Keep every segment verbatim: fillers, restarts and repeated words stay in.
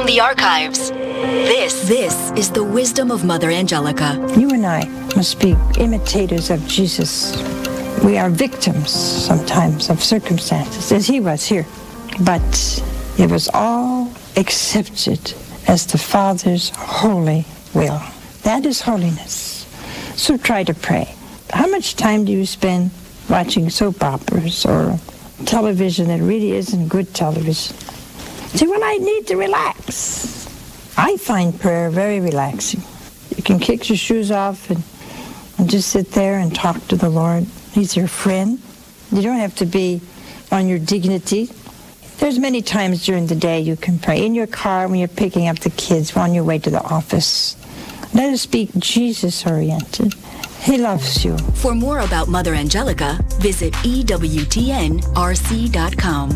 the archives. This, this is the wisdom of Mother Angelica. You and I must be imitators of Jesus. We are victims sometimes of circumstances, as he was here. But it was all accepted as the Father's holy will. That is holiness. So try to pray. How much time do you spend watching soap operas or television that really isn't good television? See, well, I need to relax. I find prayer very relaxing. You can kick your shoes off and, and just sit there and talk to the Lord. He's your friend. You don't have to be on your dignity. There's many times during the day you can pray. In your car, when you're picking up the kids, on your way to the office. Let us be Jesus-oriented. He loves you. For more about Mother Angelica, visit E W T N R C dot com.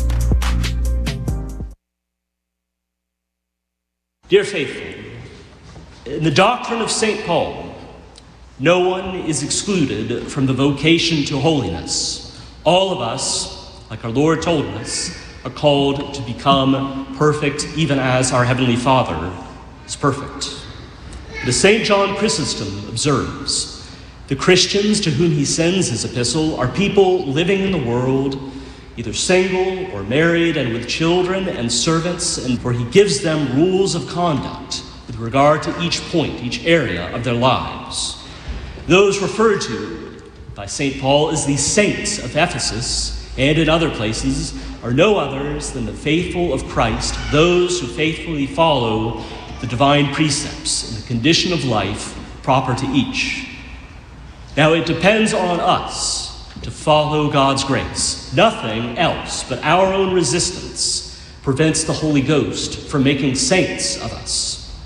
Dear faithful, in the doctrine of Saint Paul, no one is excluded from the vocation to holiness. All of us, like our Lord told us, are called to become perfect even as our Heavenly Father is perfect. But as Saint John Chrysostom observes, the Christians to whom he sends his epistle are people living in the world, either single or married and with children and servants, and for he gives them rules of conduct with regard to each point, each area of their lives. Those referred to by Saint Paul as the saints of Ephesus and in other places are no others than the faithful of Christ, those who faithfully follow the divine precepts and the condition of life proper to each. Now it depends on us to follow God's grace. Nothing else but our own resistance prevents the Holy Ghost from making saints of us.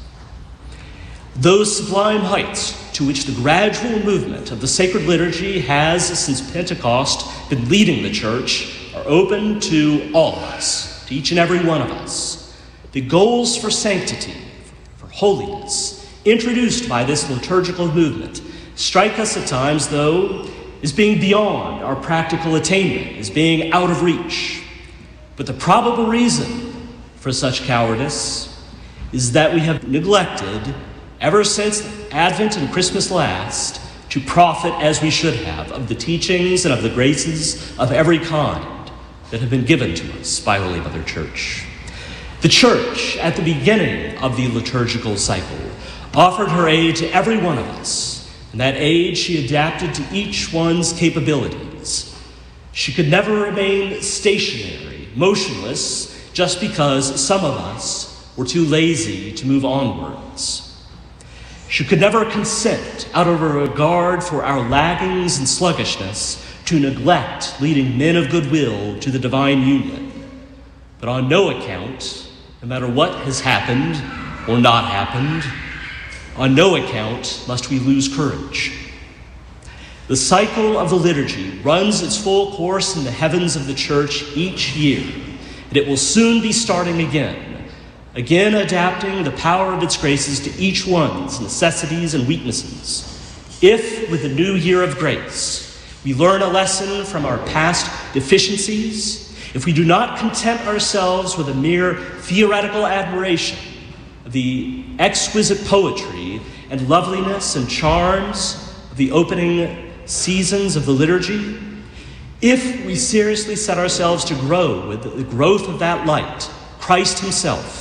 Those sublime heights to which the gradual movement of the sacred liturgy has, since Pentecost, been leading the Church, are open to all of us, to each and every one of us. The goals for sanctity, for holiness, introduced by this liturgical movement, strike us at times, though, as being beyond our practical attainment, as being out of reach. But the probable reason for such cowardice is that we have neglected, ever since Advent and Christmas last, to profit as we should have of the teachings and of the graces of every kind that have been given to us by Holy Mother Church. The Church, at the beginning of the liturgical cycle, offered her aid to every one of us, and that aid she adapted to each one's capabilities. She could never remain stationary, motionless, just because some of us were too lazy to move onwards. She could never consent, out of a regard for our laggings and sluggishness, to neglect leading men of goodwill to the divine union. But on no account, no matter what has happened or not happened, on no account must we lose courage. The cycle of the liturgy runs its full course in the heavens of the Church each year, and it will soon be starting again. Again adapting the power of its graces to each one's necessities and weaknesses. If, with the new year of grace, we learn a lesson from our past deficiencies, if we do not content ourselves with a mere theoretical admiration of the exquisite poetry and loveliness and charms of the opening seasons of the liturgy, if we seriously set ourselves to grow with the growth of that light, Christ himself,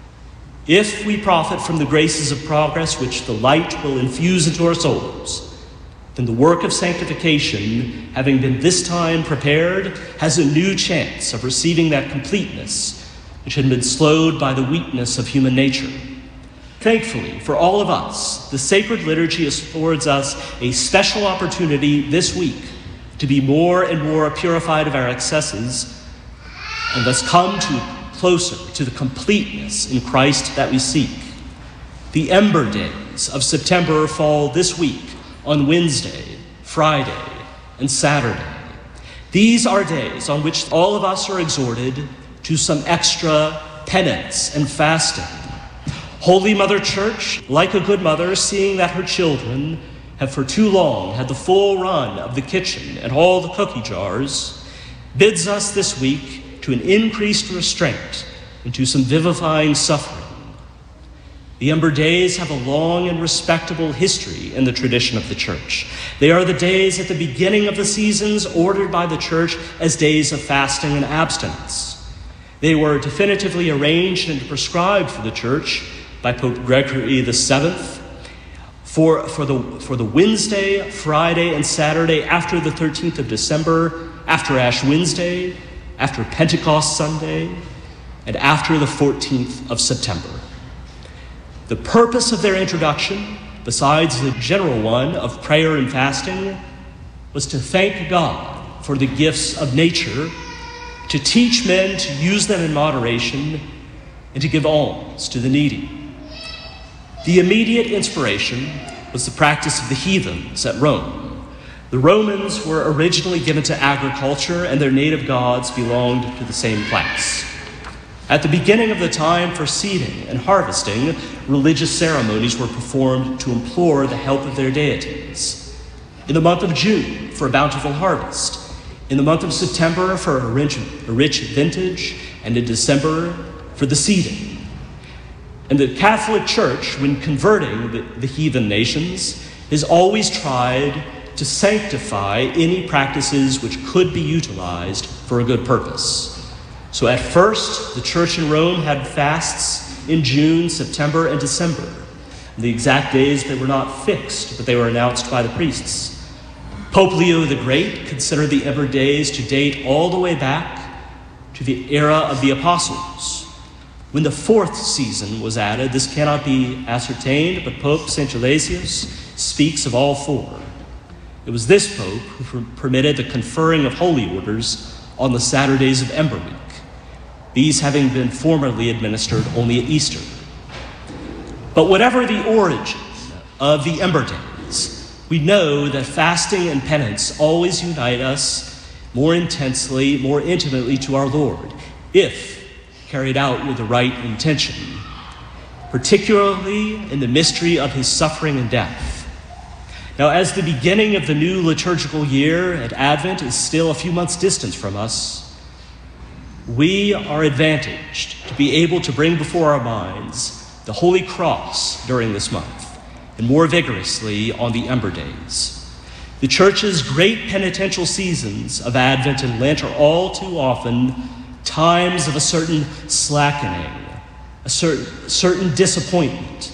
if we profit from the graces of progress which the light will infuse into our souls, then the work of sanctification, having been this time prepared, has a new chance of receiving that completeness which had been slowed by the weakness of human nature. Thankfully, for all of us, the sacred liturgy affords us a special opportunity this week to be more and more purified of our excesses and thus come to closer to the completeness in Christ that we seek. The Ember Days of September fall this week on Wednesday, Friday, and Saturday. These are days on which all of us are exhorted to some extra penance and fasting. Holy Mother Church, like a good mother, seeing that her children have for too long had the full run of the kitchen and all the cookie jars, bids us this week to an increased restraint into some vivifying suffering. The Ember Days have a long and respectable history in the tradition of the church. They are the days at the beginning of the seasons ordered by the church as days of fasting and abstinence. They were definitively arranged and prescribed for the church by Pope Gregory the Seventh for, for, the, for the Wednesday, Friday, and Saturday after the thirteenth of December, after Ash Wednesday, after Pentecost Sunday, and after the fourteenth of September. The purpose of their introduction, besides the general one of prayer and fasting, was to thank God for the gifts of nature, to teach men to use them in moderation, and to give alms to the needy. The immediate inspiration was the practice of the heathens at Rome. The Romans were originally given to agriculture, and their native gods belonged to the same class. At the beginning of the time for seeding and harvesting, religious ceremonies were performed to implore the help of their deities. In the month of June, for a bountiful harvest. In the month of September, for a rich, a rich vintage. And in December, for the seeding. And the Catholic Church, when converting the, the heathen nations, has always tried to sanctify any practices which could be utilized for a good purpose. So at first, the church in Rome had fasts in June, September, and December. And the exact days, they were not fixed, but they were announced by the priests. Pope Leo the Great considered the Ember Days to date all the way back to the era of the apostles. When the fourth season was added, this cannot be ascertained, but Pope Saint Gelasius speaks of all four. It was this pope who permitted the conferring of holy orders on the Saturdays of Ember Week, these having been formerly administered only at Easter. But whatever the origin of the Ember Days, we know that fasting and penance always unite us more intensely, more intimately to our Lord, if carried out with the right intention, particularly in the mystery of his suffering and death. Now, as the beginning of the new liturgical year at Advent is still a few months distant from us, we are advantaged to be able to bring before our minds the Holy Cross during this month, and more vigorously on the Ember Days. The Church's great penitential seasons of Advent and Lent are all too often times of a certain slackening, a certain, certain disappointment,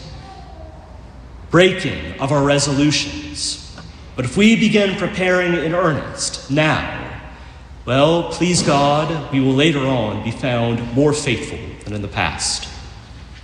breaking of our resolutions. But if we begin preparing in earnest now, well, please God, we will later on be found more faithful than in the past.